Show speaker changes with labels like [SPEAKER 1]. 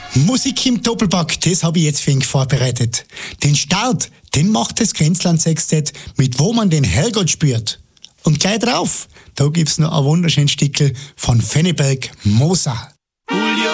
[SPEAKER 1] Musik im Doppelpack, das habe ich jetzt für ihn vorbereitet. Den Start, den macht das Grenzland Sextett, mit wo man den Herrgott spürt. Und gleich drauf, da gibt's noch ein wunderschönes Stickel von Fenneberg Moser.